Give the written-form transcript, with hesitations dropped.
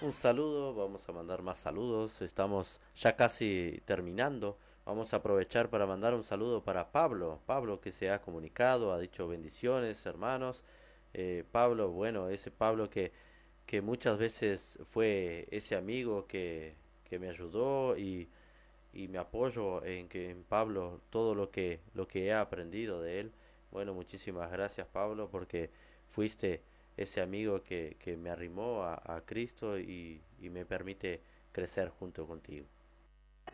Un saludo, vamos a mandar más saludos, estamos ya casi terminando. Vamos a aprovechar para mandar un saludo para Pablo, Pablo que se ha comunicado, ha dicho bendiciones, hermanos. Pablo, bueno, ese Pablo que muchas veces fue ese amigo que me ayudó y me apoyo en que en Pablo todo lo que he aprendido de él. Bueno, muchísimas gracias Pablo porque fuiste ese amigo que me arrimó a Cristo y me permite crecer junto contigo.